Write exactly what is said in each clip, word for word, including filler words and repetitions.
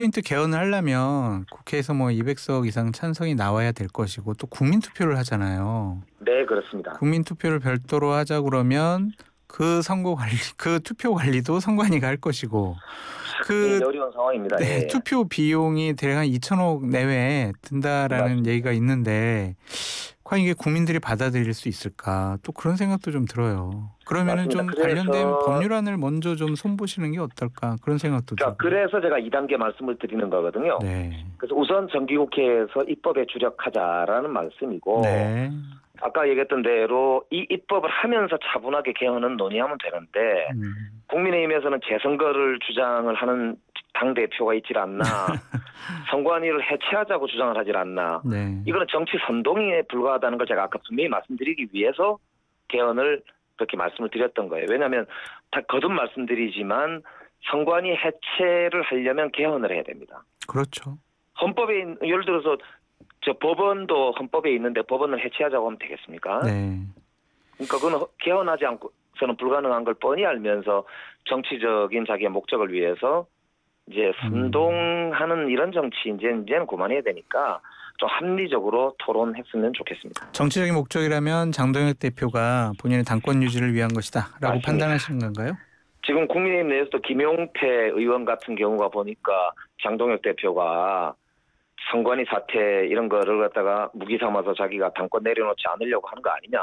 포인트 개헌을 하려면 국회에서 뭐 이백 석 이상 찬성이 나와야 될 것이고 또 국민 투표를 하잖아요. 네, 그렇습니다. 국민 투표를 별도로 하자 그러면 그 선거 관리, 그 투표 관리도 선관위가 할 것이고 그 굉장히 어려운 상황입니다. 네, 예. 투표 비용이 대략 한 이천억 내외에 든다라는 맞습니다. 얘기가 있는데 과연 이게 국민들이 받아들일 수 있을까? 또 그런 생각도 좀 들어요. 그러면은 맞습니다. 좀 관련된 그래서 법률안을 먼저 좀 손보시는 게 어떨까? 그런 생각도 자, 들고요. 그래서 제가 이 단계 말씀을 드리는 거거든요. 네. 그래서 우선 정기국회에서 입법에 주력하자라는 말씀이고, 네. 아까 얘기했던 대로 이 입법을 하면서 차분하게 개헌은 논의하면 되는데, 음. 국민의힘에서는 재선거를 주장을 하는 당대표가 있질 않나, 선관위를 해체하자고 주장을 하질 않나, 네. 이거는 정치 선동에 불과하다는 걸 제가 아까 분명히 말씀드리기 위해서 개헌을 그렇게 말씀을 드렸던 거예요. 왜냐하면 다 거듭 말씀드리지만 선관위 해체를 하려면 개헌을 해야 됩니다. 그렇죠. 헌법에 있는, 예를 들어서 저 법원도 헌법에 있는데 법원을 해체하자고 하면 되겠습니까? 네. 그러니까 그건 개헌하지 않고서는 불가능한 걸 뻔히 알면서 정치적인 자기의 목적을 위해서 이제 선동하는 이런 정치 이제 이제는 그만해야 되니까 좀 합리적으로 토론했으면 좋겠습니다. 정치적인 목적이라면 장동혁 대표가 본인의 당권 유지를 위한 것이다라고 맞습니다. 판단하시는 건가요? 지금 국민의힘 내에서도 김용태 의원 같은 경우가 보니까 장동혁 대표가 선관위 사태 이런 거를 갖다가 무기 삼아서 자기가 당권 내려놓지 않으려고 하는 거 아니냐.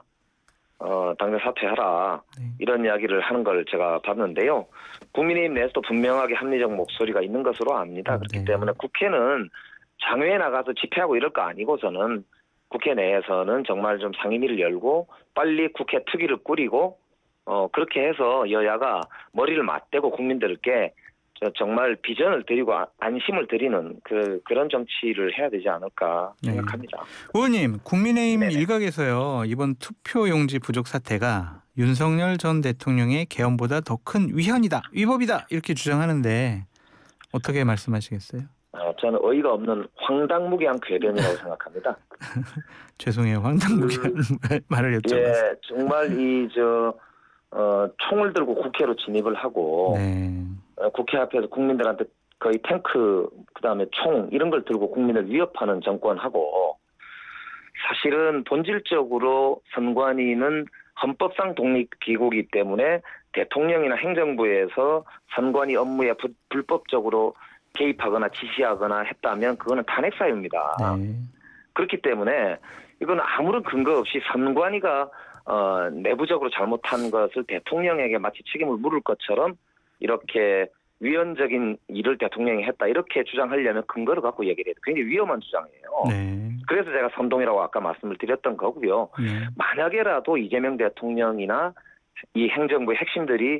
어, 당장 사퇴하라. 네. 이런 이야기를 하는 걸 제가 봤는데요. 국민의힘 내에서도 분명하게 합리적 목소리가 있는 것으로 압니다. 그렇기 네. 때문에 국회는 장외에 나가서 집회하고 이럴 거 아니고서는 국회 내에서는 정말 좀 상임위를 열고 빨리 국회 특위를 꾸리고 어, 그렇게 해서 여야가 머리를 맞대고 국민들께 저 정말 비전을 드리고 안심을 드리는 그, 그런 정치를 해야 되지 않을까 생각합니다. 네. 의원님, 국민의힘 네네. 일각에서요. 이번 투표용지 부족 사태가 윤석열 전 대통령의 개헌보다 더 큰 위헌이다, 위법이다 이렇게 주장하는데 어떻게 말씀하시겠어요? 어, 저는 어이가 없는 황당무계한 궤변이라고 생각합니다. 죄송해요. 황당무계한 그, 말을 여쭤봐서. 예, 정말 이 저 어, 총을 들고 국회로 진입을 하고 네. 어, 국회 앞에서 국민들한테 거의 탱크 그다음에 총 이런 걸 들고 국민을 위협하는 정권하고 사실은 본질적으로 선관위는 헌법상 독립기구이기 때문에 대통령이나 행정부에서 선관위 업무에 부, 불법적으로 개입하거나 지시하거나 했다면 그거는 탄핵 사유입니다. 네. 그렇기 때문에 이건 아무런 근거 없이 선관위가 어, 내부적으로 잘못한 것을 대통령에게 마치 책임을 물을 것처럼 이렇게 위헌적인 일을 대통령이 했다 이렇게 주장하려면 근거를 갖고 얘기를 해요. 굉장히 위험한 주장이에요. 네. 그래서 제가 선동이라고 아까 말씀을 드렸던 거고요. 네. 만약에라도 이재명 대통령이나 이 행정부의 핵심들이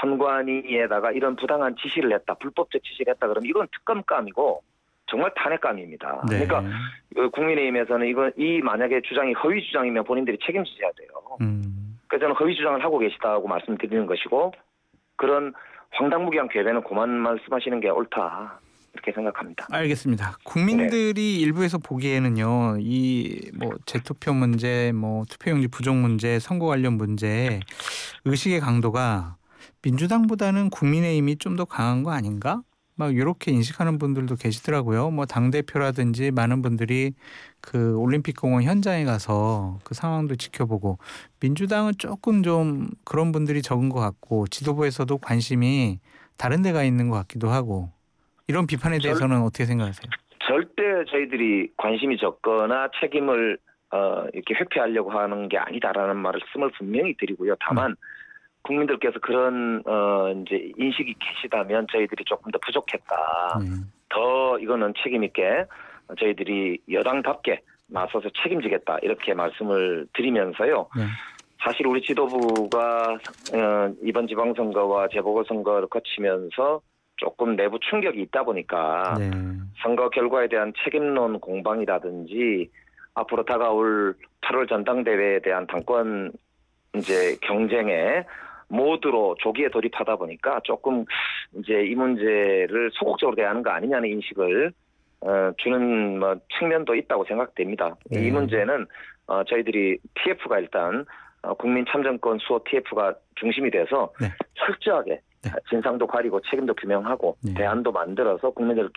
선관위에다가 이런 부당한 지시를 했다, 불법적 지시를 했다 그러면 이건 특검감이고 정말 탄핵감입니다. 네. 그러니까 국민의힘에서는 이건 이 만약에 주장이 허위 주장이면 본인들이 책임지셔야 돼요. 음. 그래서 저는 허위 주장을 하고 계시다고 말씀드리는 것이고 그런 황당무계한 궤변은 그만 말씀하시는 게 옳다 이렇게 생각합니다. 알겠습니다. 국민들이 네. 일부에서 보기에는요, 이 뭐 재투표 문제, 뭐 투표용지 부족 문제, 선거 관련 문제 의식의 강도가 민주당보다는 국민의힘이 좀 더 강한 거 아닌가? 막 이렇게 인식하는 분들도 계시더라고요. 뭐 당대표라든지 많은 분들이 그 올림픽공원 현장에 가서 그 상황도 지켜보고 민주당은 조금 좀 그런 분들이 적은 것 같고 지도부에서도 관심이 다른 데가 있는 것 같기도 하고 이런 비판에 대해서는 절, 어떻게 생각하세요? 절대 저희들이 관심이 적거나 책임을 어, 이렇게 회피하려고 하는 게 아니다라는 말씀을 분명히 드리고요. 다만 네. 국민들께서 그런 어 이제 인식이 계시다면 저희들이 조금 더 부족했다. 음. 더 이거는 책임 있게 저희들이 여당답게 나서서 책임지겠다 이렇게 말씀을 드리면서요. 네. 사실 우리 지도부가 어, 이번 지방선거와 재보궐선거를 거치면서 조금 내부 충격이 있다 보니까 네. 선거 결과에 대한 책임론 공방이라든지 앞으로 다가올 팔월 전당대회에 대한 당권 이제 경쟁에 모두로 조기에 돌입하다 보니까 조금 이제 이 문제를 소극적으로 대하는 거 아니냐는 인식을 어, 주는 뭐 측면도 있다고 생각됩니다. 네. 이 문제는 어, 저희들이 티에프가 일단 어, 국민참정권 수호 티에프가 중심이 돼서 네. 철저하게 네. 진상도 가리고 책임도 규명하고 네. 대안도 만들어서 국민들께